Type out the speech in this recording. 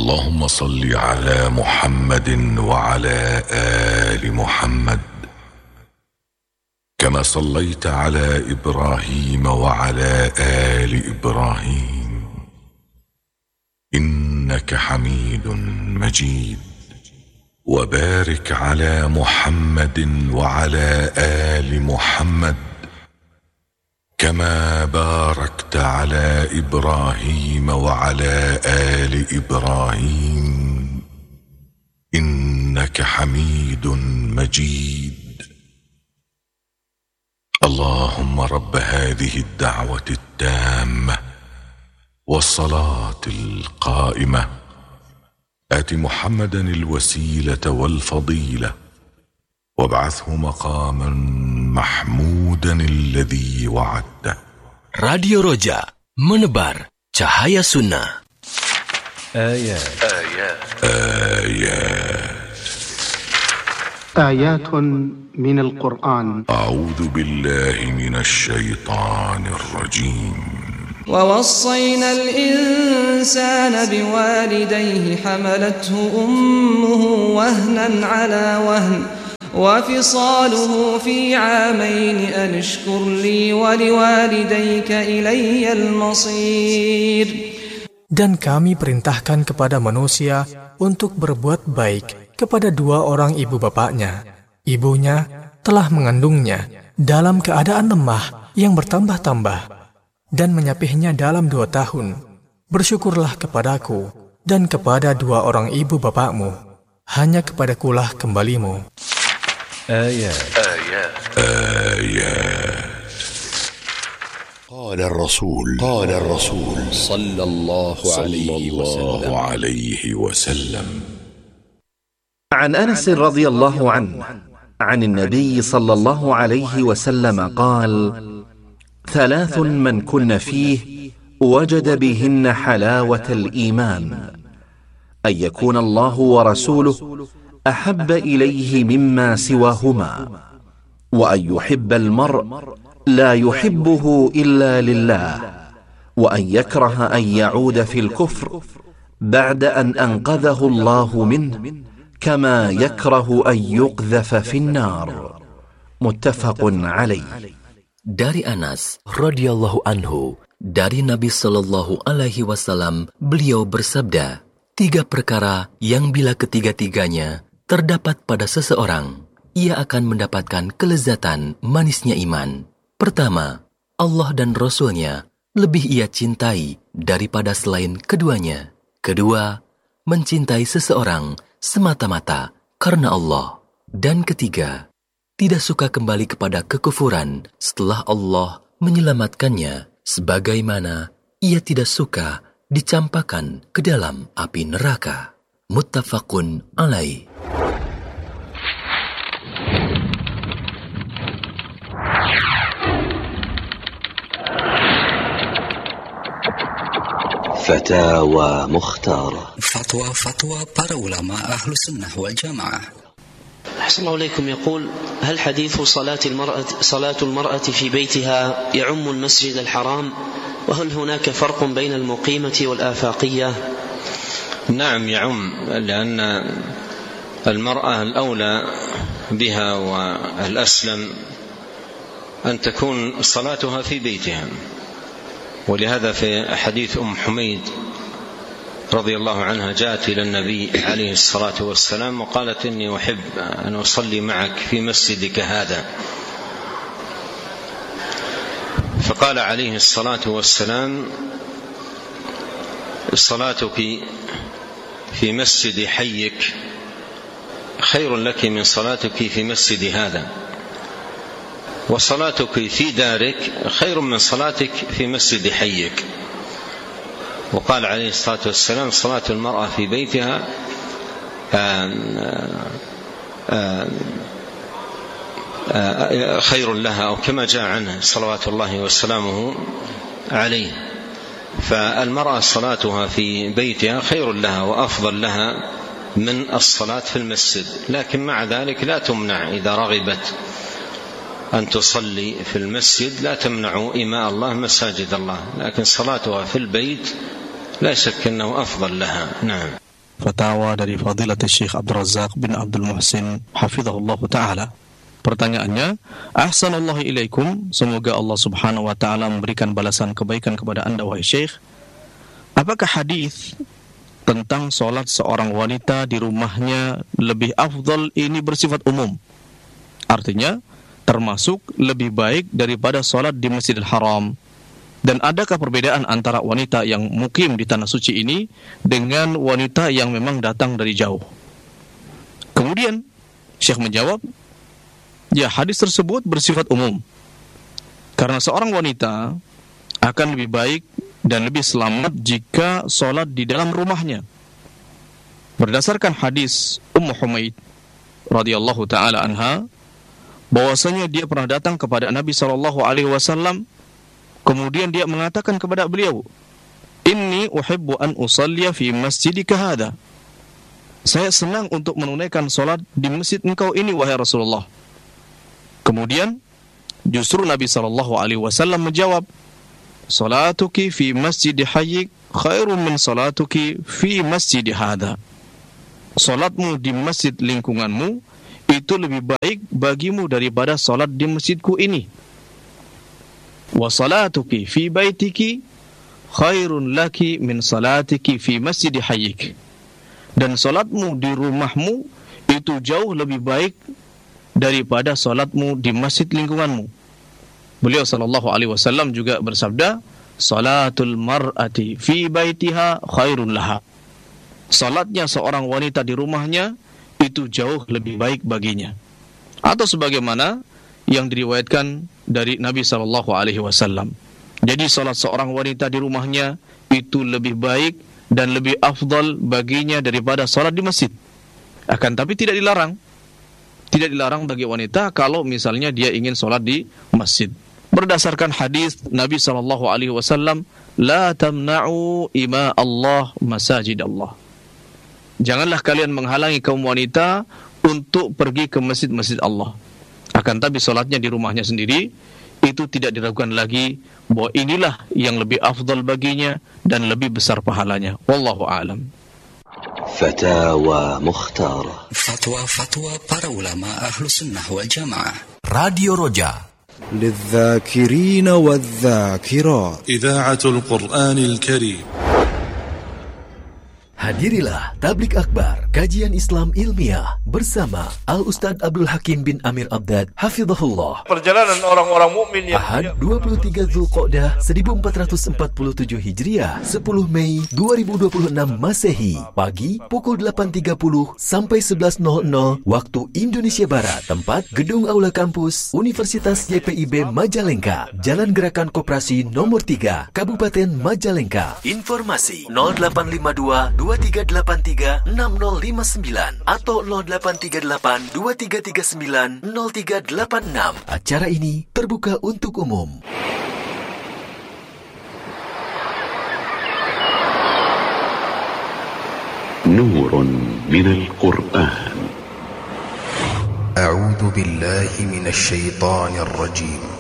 اللهم صل على محمد وعلى آل محمد كما صليت على إبراهيم وعلى آل إبراهيم إنك حميد مجيد. وبارك على محمد وعلى آل محمد كما باركت على إبراهيم وعلى آل إبراهيم إنك حميد مجيد. اللهم رب هذه الدعوة التامة والصلاة القائمة آت محمدا الوسيلة والفضيلة وابعثه مقاما محمودا الذي وعدته. Radio Roja menebar cahaya sunnah. آيات من القرآن. أعوذ بالله من الشيطان الرجيم. ووصينا الإنسان بوالديه حملته أمه وهنا على وهن وفصاله في عامين أن اشكر لي ولوالديك إلي المصير. Dan kami perintahkan kepada manusia untuk berbuat baik kepada dua orang ibu bapaknya. Ibunya telah mengandungnya dalam keadaan lemah yang bertambah-tambah dan menyapihnya dalam 2 tahun. Bersyukurlah kepadaku dan kepada dua orang ibu bapakmu. Hanya kepadakulah kembalimu. آيات. قال الرسول صلى الله عليه وسلم عن أنس رضي الله عنه عن النبي صلى الله عليه وسلم قال: 3 من كن فيه وجد بهن حلاوة الإيمان: أن يكون الله ورسوله أحب إليه مما سواهما، وأن يحب المرء لا يحبه إلا لله، وأن يكره أن يعود في الكفر بعد أن أنقذه الله منه كما يكره أن يقذف في النار. متفق عليه. Dari Anas radhiyallahu anhu, dari Nabi sallallahu alaihi wasallam, beliau bersabda, 3 perkara yang bila ketiga-tiganya terdapat pada seseorang, ia akan mendapatkan kelezatan manisnya iman. Pertama, Allah dan Rasul-Nya lebih ia cintai daripada selain keduanya. Kedua, mencintai seseorang semata-mata karena Allah. Dan ketiga, tidak suka kembali kepada kekufuran setelah Allah menyelamatkannya, sebagaimana ia tidak suka dicampakkan ke dalam api neraka. Muttafaqun alaih. فتاوى مختارة. فتوى para ulama أهل السنة والجماعة. أحسن الله إليكم. يقول: هل حديث صلاة المرأة في بيتها يعم المسجد الحرام؟ وهل هناك فرق بين المقيمة والآفاقية؟ نعم يعم، لأن المرأة الأولى بها والأسلم أن تكون صلاتها في بيتها، ولهذا في حديث حميد رضي الله عنها جاءت إلى النبي عليه الصلاة والسلام وقالت: إني أحب أن أصلي معك في مسجدك هذا. فقال عليه الصلاة والسلام: صلاتك في مسجد حيك خير لك من صلاتك في مسجد هذا، وصلاتك في دارك خير من صلاتك في مسجد حيك. وقال عليه الصلاة والسلام: صلاة المرأة في بيتها خير لها، أو كما جاء عنه صلوات الله وسلامه عليه. فالمرأة صلاتها في بيتها خير لها وأفضل لها من الصلاة في المسجد، لكن مع ذلك لا تمنع إذا رغبت أن تصلي في المسجد، لا تمنع إماء الله مساجد الله، لكن صلاتها في البيت لا شك أنه أفضل لها. نعم. fatwa dari Fadilatul Syekh Abdul Razak bin Abdul Muhsin hafizahullah ta'ala. Pertanyaannya, ahsanallahu ilaikum, semoga Allah subhanahu wa ta'ala memberikan balasan kebaikan kepada anda wahai Syekh. Apakah hadis tentang solat seorang wanita di rumahnya lebih afdal ini bersifat umum? Artinya, termasuk lebih baik daripada solat di Masjidil Haram. Dan adakah perbedaan antara wanita yang mukim di tanah suci ini dengan wanita yang memang datang dari jauh? Kemudian Syekh menjawab, ya, hadis tersebut bersifat umum. Karena seorang wanita akan lebih baik dan lebih selamat jika solat di dalam rumahnya. Berdasarkan hadis Ummu Humaid radhiyallahu taala anha, bahwasanya dia pernah datang kepada Nabi SAW, kemudian dia mengatakan kepada beliau, inni uhibbu an usalliya fi masjidika hadha. Saya senang untuk menunaikan solat di masjid engkau ini wahai Rasulullah. Kemudian justru Nabi SAW menjawab, salatuki fi masjid hayyik khairun min salatuki fi masjid hadha. Salatmu di masjid lingkunganmu itu lebih baik bagimu daripada salat di masjidku ini. Wa salatuki fi baitiki khairun laki min salatiki fi masjid hayyik. Dan salatmu di rumahmu itu jauh lebih baik daripada salatmu di masjid lingkunganmu. Beliau sallallahu alaihi wasallam juga bersabda, salatul mar'ati fi baitiha khairun laha. Salatnya seorang wanita di rumahnya itu jauh lebih baik baginya. Atau sebagaimana yang diriwayatkan dari Nabi sallallahu alaihi wasallam. Jadi salat seorang wanita di rumahnya itu lebih baik dan lebih afdal baginya daripada salat di masjid. Akan tapi tidak dilarang. Tidak dilarang bagi wanita kalau misalnya dia ingin salat di masjid. Berdasarkan hadis Nabi SAW, la tamna'u ima Allah masajid Allah. Janganlah kalian menghalangi kaum wanita untuk pergi ke masjid-masjid Allah. Akan tapi salatnya di rumahnya sendiri, itu tidak diragukan lagi bahwa inilah yang lebih afdal baginya dan lebih besar pahalanya. Wallahu a'lam. Fatawa Mukhtar. Fatwa para ulama ahlu sunnah wal jamaah. Radio Roja للذاكرين والذاكرات إذاعة القرآن الكريم. Hadirilah Tablik Akbar, kajian Islam ilmiah bersama Al-Ustadz Abdul Hakim bin Amir Abdad, hafizahullah. Perjalanan orang-orang mukmin yang Ahad 23 Zulqa'dah 1447 Hijriah, 10 Mei 2026 Masehi, pagi pukul 8.30 sampai 11.00 waktu Indonesia Barat. Tempat Gedung Aula Kampus Universitas YPIB Majalengka, Jalan Gerakan Koperasi nomor 3, Kabupaten Majalengka. Informasi 0852 2383 6059 atau 0838 2339 0386. Acara ini terbuka untuk umum. Nurun minal Qur'an. أعوذ بالله من الشيطان الرجيم